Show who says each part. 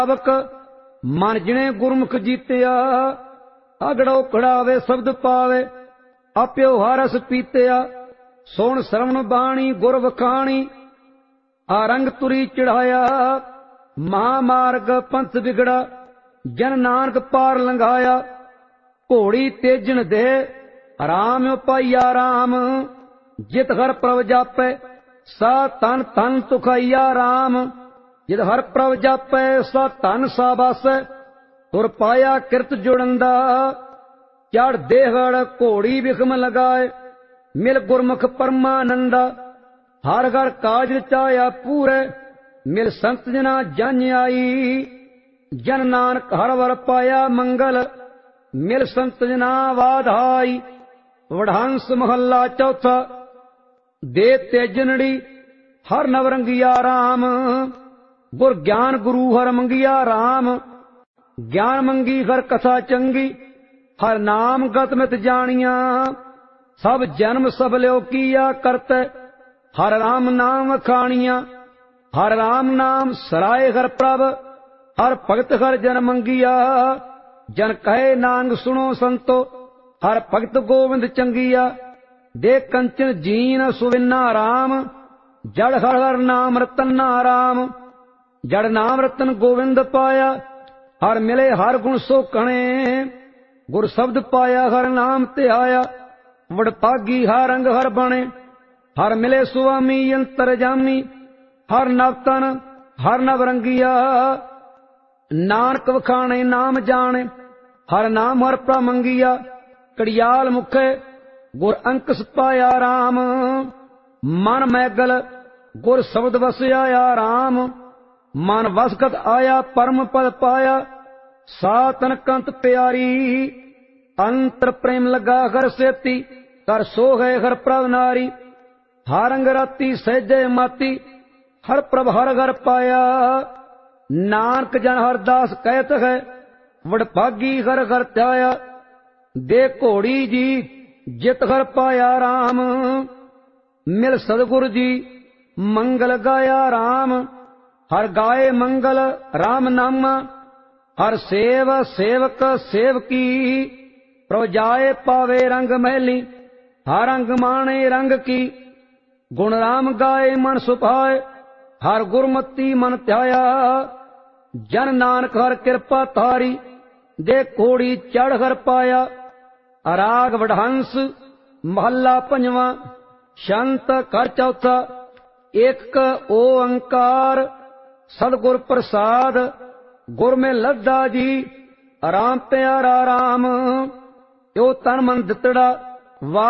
Speaker 1: ਸਾਵਕ ਮਨ ਜਿਣੇ ਗੁਰਮੁਖ ਜੀਤਿਆ। ਅਗੜੋ ਕੜਾਵੇ ਸ਼ਬਦ ਪਾਵੇ ਆਪਿਓ ਹਰਸ ਪੀਤਿਆ। ਸੁਣ ਸਰਵਣ ਬਾਣੀ ਗੁਰ ਵਖਾਣੀ ਆਰੰਗ ਤੁਰੀ ਚੜਾਇਆ। ਮਹਾਮਾਰਗ ਪੰਥ ਵਿਗੜਾ ਜਨ ਨਾਨਕ ਪਾਰ ਲੰਘਾਇਆ। ਘੋੜੀ ਤੇਜਣ ਦੇ ਰਾਮ ਪਾਈਆ ਰਾਮ ਜਿਤ ਹਰ ਪ੍ਰਭ ਜਾਪੈ ਸਾ ਤਨ ਤਨ ਤੁਖਾਈਆ ਰਾਮ। ਜਿਤ ਹਰ ਪ੍ਰਭ ਜਾਪੈ ਸਾ ਧਨ ਸਾ ਵਾਸੈ ਤੁਰ ਪਾਇਆ ਕਿਰਤ ਜੁੜੰਦਾ। ਚੜ ਦੇਹੜ ਘੋੜੀ ਵਿਖਮ ਲਗਾਏ ਮਿਲ ਗੁਰਮੁਖ ਪਰਮਾਨੰਦਾ। ਹਰ ਘਰ ਕਾਜ ਰਚਾਇਆ ਪੂਰੇ ਮਿਲ ਸੰਤ ਜਨਾ ਜਨ ਆਈ। ਜਨ ਨਾਨਕ ਹਰ ਵਰ ਪਾਇਆ ਮੰਗਲ ਮਿਲ ਸੰਤ ਜਨਾ ਵਾਧਾਈ। ਵਡਹੰਸ ਮਹੱਲਾ ਚੌਥਾ। ਦੇ ਤੇਜਨੜੀ ਹਰ ਨਵਰੰਗੀਆ ਰਾਮ ਗੁਰ ਗਿਆਨ ਗੁਰੂ ਹਰ ਮੰਗਿਆ ਰਾਮ। ਗਿਆਨ ਮੰਗੀ ਹਰ ਕਥਾ ਚੰਗੀ ਹਰ ਨਾਮ ਗਤ ਮਿਤ ਜਾਣੀਆਂ। ਸਭ ਜਨਮ ਸਭ ਲਿਓ ਕੀਆ ਕਰਤੈ ਹਰ ਰਾਮ ਨਾਮ ਖਾਣੀਆਂ। ਹਰ ਰਾਮ ਨਾਮ ਸਰਾਏ ਹਰ ਪ੍ਰਭ ਹਰ ਭਗਤ ਹਰ ਜਨ ਮੰਗਿਆ। ਜਨ ਕਹੇ ਨਾਨਕ ਸੁਣੋ ਸੰਤੋ ਹਰ ਭਗਤ ਗੋਬਿੰਦ ਚੰਗੀਆ। ਦੇ ਕੰਚਨ ਜੀਨ ਸੁਵਿਨਾ ਰਾਮ ਜੜ ਹਰ ਹਰ ਨਾਮ ਰਤਨ ਰਾਮ। ਜੜ ਨਾਮ ਰਤਨ ਗੋਬਿੰਦ ਪਾਇਆ ਹਰ ਮਿਲੇ ਹਰ ਗੁਣ ਸੋਖਣੇ। ਗੁਰ ਸ਼ਬਦ ਪਾਇਆ ਹਰ ਨਾਮ ਧਿਆਇਆ ਵਡਭਾਗੀ ਹਰ ਰੰਗ ਹਰ ਬਣੇ। ਹਰ ਮਿਲੇ ਸੁਆਮੀ ਅੰਤਰ ਜਾਮੀ ਹਰ ਨਵਤਨ ਹਰ ਨਵਰੰਗੀਆ। ਨਾਨਕ ਵਖਾਣੇ ਨਾਮ ਜਾਣੇ ਹਰ ਨਾਮ ਹਰ ਪ੍ਰਭ ਮੰਗੀਆ। ਕੜਿਆਲ ਮੁਖੇ ਗੁਰ ਅੰਕਸ ਪਾਇਆ ਰਾਮ ਮਨ ਮੈਗਲ ਗੁਰ ਸ਼ਬਦ ਵਸਿਆ ਰਾਮ। ਮਨ ਵਸਕਤ ਆਇਆ ਪਰਮ ਪਦ ਪਾਇਆ ਸਾਤਨ ਕੰਤ ਪਿਆਰੀ। ਅੰਤਰ ਪ੍ਰੇਮ ਲਗਾ ਹਰ ਸੇਤੀ ਕਰ ਸੋਹੇ ਹਰ ਪ੍ਰਭ ਨਾਰੀ। ਹਰ ਅੰਗ ਰਾਤੀ ਸਹਿਜੇ ਮਾਤੀ ਹਰ ਪ੍ਰਭ ਹਰ ਘਰ ਪਾਇਆ। ਨਾਨਕ ਜਨ ਹਰਦਾਸ ਕਹਿਤ ਹੈ ਵਡਭਾਗੀ ਹਰ ਘਰ ਧਿਆਇਆ। ਦੇ ਘੋੜੀ ਜੀ ਜਿਤ ਹਰ ਪਾਇਆ ਰਾਮ ਮਿਲ ਸਤਿਗੁਰ ਜੀ ਮੰਗਲ ਗਾਇਆ ਰਾਮ। ਹਰ ਗਾਏ ਮੰਗਲ ਰਾਮ ਨਾਮਾ ਹਰ ਸੇਵ ਸੇਵਕ ਸੇਵਕੀ। ਪ੍ਰਭ ਜਾਏ ਪਾਵੇ ਰੰਗ ਮਹਿਲੀ ਹਰ ਰੰਗ ਮਾਣੇ ਰੰਗ ਕੀ। ਗੁਣ ਰਾਮ ਗਾਏ ਮਨ ਸੁਭਾਏ ਹਰ ਗੁਰਮਤੀ ਮਨ ਧਿਆਇਆ। ਜਨ ਨਾਨਕ ਹਰ ਕਿਰਪਾ ਧਾਰੀ ਦੇ ਘੋੜੀ ਚੜ ਹਰ ਪਾਇਆ। ਰਾਗ ਵਡਹੰਸ ਮਹੱਲਾ ਪੰਜਵਾਂ। ਸ਼ੰਤ ਕਰ ਚੌਥਾ। ਇੱਕ ਓੰਕਾਰ ਸਤਿਗੁਰ ਪ੍ਰਸਾਦ ਗੁਰ ਮੈਂ ਲੱਦਾ ਜੀ। ਰਾਮ ਪਿਆਰਾ ਰਾਮ ਜੋ ਤਨ ਮਨ ਦਿੱਤੜਾ